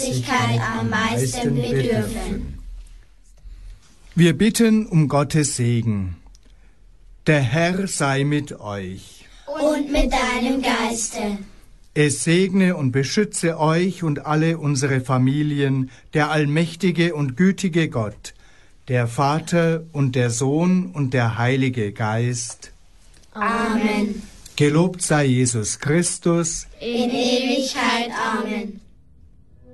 am meisten bedürfen. Wir bitten um Gottes Segen. Der Herr sei mit euch. Und mit deinem Geiste. Es segne und beschütze euch und alle unsere Familien, der allmächtige und gütige Gott, der Vater und der Sohn und der Heilige Geist. Amen. Gelobt sei Jesus Christus. In Ewigkeit. Amen.